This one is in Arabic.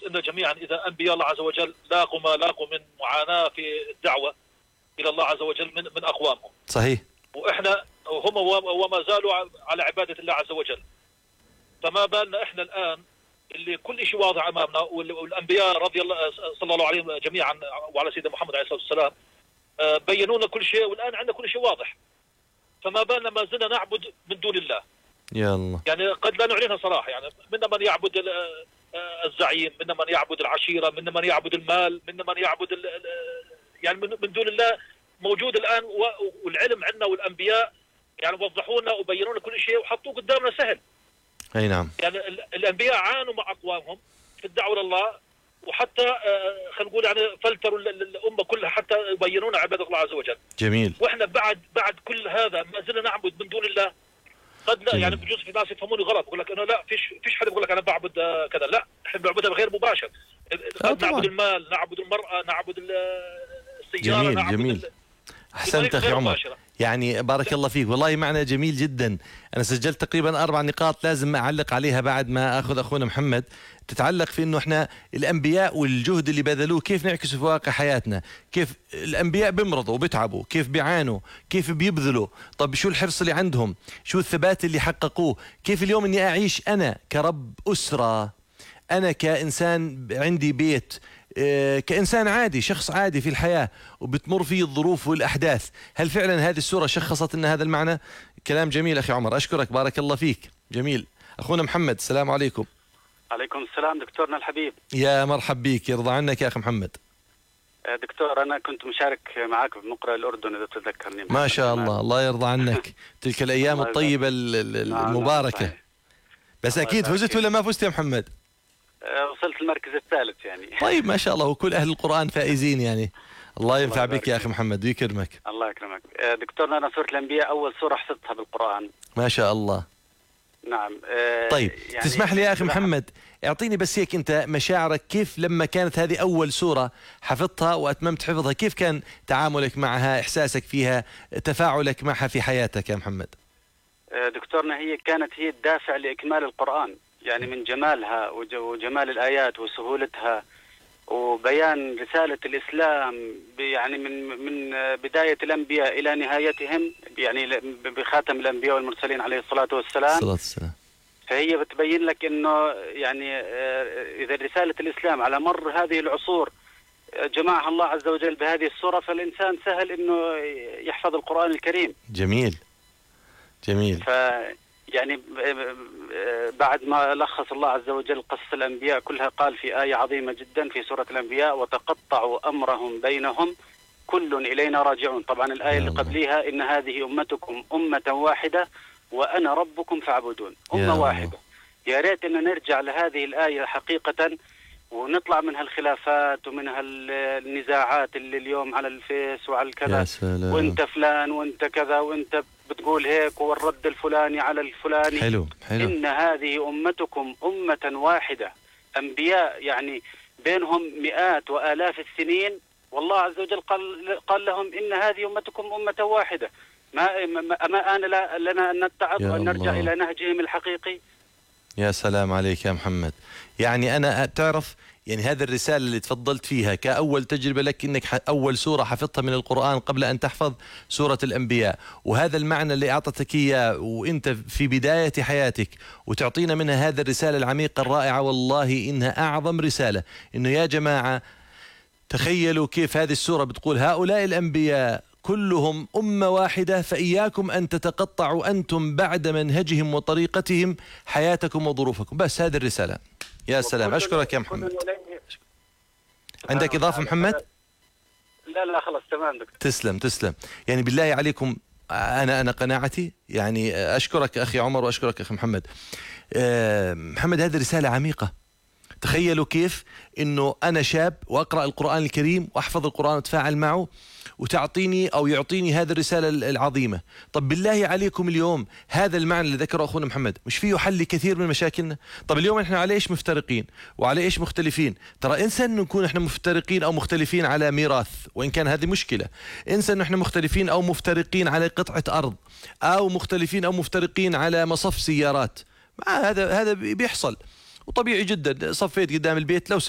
ان جميعا اذا انبياء الله عز وجل لاقوا ما لاقوا من معاناه في الدعوه الى الله عز وجل من اقوامهم. صحيح. واحنا هم وما زالوا على عباده الله عز وجل. فما بالنا احنا الان اللي كل شيء واضح امامنا، والانبياء رضي الله صلى الله عليهم جميعا وعلى سيدنا محمد عليه الصلاه والسلام بينوا لنا كل شيء، والان عندنا كل شيء واضح. فما بالنا ما زلنا نعبد من دون الله. يا الله. يعني قد لا نعلنها صراحه، يعني منا من يعبد الزعيم، منا من يعبد العشيره، منا من يعبد المال، منا من يعبد يعني من دون الله موجود الان. والعلم عندنا والانبياء يعني وضحوا لنا وبينوا لنا كل شيء وحطوه قدامنا سهل. اي نعم. يعني الانبياء عانوا مع اقوامهم في الدعوه الى الله، وحتى خلينا نقول يعني فلتروا الامه كلها حتى يبينوا لنا عباده الله عز وجل. جميل. واحنا بعد كل هذا ما زلنا نعبد من دون الله. قد لا يعني بجوز في ناس يفهموني غلط، يقول لك انه لا فيش حد يقول لك انا بعبد كذا، لا احنا بنعبدها بغير مباشر. نعبد المال، نعبد المراه، نعبد السياره، جميل. نعبد جميل. احسنت اخي عمر، يعني بارك الله فيك، والله معنى جميل جدا. انا سجلت تقريبا 4 نقاط لازم اعلق عليها بعد ما اخذ اخونا محمد، تتعلق في انه احنا الانبياء والجهد اللي بذلوه كيف نعكسه في واقع حياتنا. كيف الانبياء بيمرضوا وبيتعبوا، كيف بيعانوا، كيف بيبذلوا، طب شو الحرص اللي عندهم، شو الثبات اللي حققوه، كيف اليوم اني اعيش انا كرب اسره، انا كانسان عندي بيت، كإنسان عادي، شخص عادي في الحياة وبتمر فيه الظروف والأحداث. هل فعلا هذه السورة شخصت لنا هذا المعنى؟ كلام جميل أخي عمر، أشكرك، بارك الله فيك. جميل. أخونا محمد، السلام عليكم. عليكم السلام دكتورنا الحبيب. يا مرحب بك، يرضى عنك يا أخي محمد. دكتور أنا كنت مشارك معك بمقرأ الأردن إذا تتذكرني. ما شاء الله، الله يرضى عنك. تلك الأيام الطيبة المباركة. بس أكيد فزت ولا ما فزت يا محمد؟ وصلت المركز الثالث يعني. طيب ما شاء الله، وكل أهل القرآن فائزين يعني. الله ينفع بك يا أخي محمد ويكرمك. الله يكرمك. دكتورنا أنا سورة الأنبياء أول سورة حفظتها بالقرآن. ما شاء الله. نعم. طيب يعني تسمح لي يا أخي محمد، اعطيني بس هيك أنت مشاعرك كيف لما كانت هذه أول سورة حفظتها وأتممت حفظها، كيف كان تعاملك معها، إحساسك فيها، تفاعلك معها في حياتك يا محمد؟ دكتورنا هي كانت هي الدافع لإكمال القرآن، يعني من جمالها وجمال الآيات وسهولتها وبيان رسالة الإسلام، يعني من بداية الأنبياء إلى نهايتهم، يعني بخاتم الأنبياء والمرسلين عليه الصلاة والسلام. فهي بتبين لك إنه يعني إذا رسالة الإسلام على مر هذه العصور جمعها الله عز وجل بهذه السورة، فالإنسان سهل إنه يحفظ القرآن الكريم. جميل. جميل. يعني بعد ما لخص الله عز وجل قصة الأنبياء كلها قال في آية عظيمة جدا في سورة الأنبياء: وتقطعوا أمرهم بينهم كل إلينا راجعون. طبعا الآية اللي قبليها: إن هذه أمتكم أمة واحدة وأنا ربكم فاعبدون. أمة واحدة. يا ريت أن نرجع لهذه الآية حقيقة ونطلع من هالخلافات ومن هالنزاعات اللي اليوم على الفيس وعلى الكذا، وانت فلان وانت كذا وانت بتقول هيك والرد الفلاني على الفلاني. حلو. إن هذه أمتكم أمة واحدة، أنبياء يعني بينهم مئات وآلاف السنين، والله عز وجل قال لهم إن هذه أمتكم أمة واحدة. ما آن لنا أن نتعظ وأن نرجع إلى نهجهم الحقيقي. يا سلام عليك يا محمد. يعني أنا تعرف يعني هذه الرسالة اللي تفضلت فيها كأول تجربة لك، إنك أول سورة حفظتها من القرآن قبل أن تحفظ سورة الأنبياء، وهذا المعنى اللي أعطتك إياه وإنت في بداية حياتك، وتعطينا منها هذه الرسالة العميقة الرائعة. والله إنها أعظم رسالة، إنه يا جماعة تخيلوا كيف هذه السورة بتقول: هؤلاء الأنبياء كلهم أمة واحدة، فإياكم أن تتقطعوا أنتم بعد منهجهم وطريقتهم حياتكم وظروفكم. بس هذه الرسالة. يا سلام، أشكرك يا محمد. عندك إضافة محمد؟ لا خلاص تمام دكتور. تسلم. يعني بالله عليكم، أنا قناعتي، يعني أشكرك أخي عمر وأشكرك أخي محمد. محمد، هذه رسالة عميقة. تخيلوا كيف إنه أنا شاب وأقرأ القرآن الكريم وأحفظ القرآن وأتفاعل معه، وتعطيني أو يعطيني هذه الرسالة العظيمة. طب بالله عليكم اليوم هذا المعنى اللي ذكره أخونا محمد مش فيه حل لكثير من مشاكلنا؟ طب اليوم إحنا على إيش مفترقين وعلى إيش مختلفين؟ ترى انسى إنه نكون إحنا مفترقين أو مختلفين على ميراث، وإن كان هذه مشكلة. انسى إنه إحنا مختلفين أو مفترقين على قطعة أرض، أو مختلفين أو مفترقين على مصف سيارات. هذا بيحصل وطبيعي جدا. صفيت قدام البيت، لو